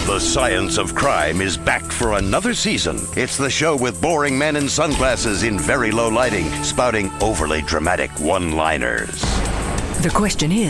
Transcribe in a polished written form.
The Science of Crime is back for another season. It's the show with boring men in sunglasses in very low lighting, spouting overly dramatic one-liners. The question is,